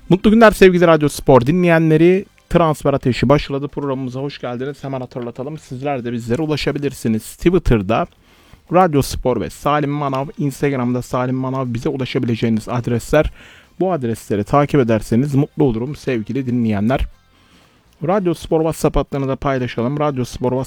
Mutlu günler sevgili Radyo Spor dinleyenleri. Transfer Ateşi başladı, programımıza hoş geldiniz. Hemen hatırlatalım, sizler de bizlere ulaşabilirsiniz. Twitter'da Radyo Spor ve Salim Manav, Instagram'da Salim Manav, bize ulaşabileceğiniz adresler. Bu adresleri takip ederseniz mutlu olurum sevgili dinleyenler. Radyo Spor WhatsApp hattını da paylaşalım. Radyo Spor